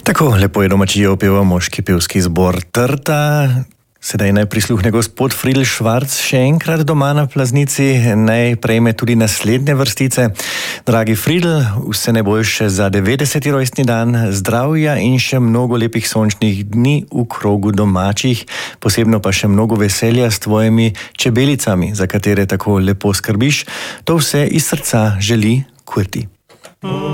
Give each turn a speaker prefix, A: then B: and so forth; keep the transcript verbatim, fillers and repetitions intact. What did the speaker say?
A: Tako lepo je domačijo opeva moški pevski zbor Trta. Sedaj naj prisluhne gospod Fridl Švarc še enkrat doma na Plaznici, naj prejme tudi naslednje vrstice. Dragi Fridl, vse najboljše za devetdeseti rojstni dan, zdravja in še mnogo lepih sončnih dni v krogu domačih, posebno pa še mnogo veselja s tvojimi čebelicami, za katere tako lepo skrbiš. To vse iz srca želi Kurti.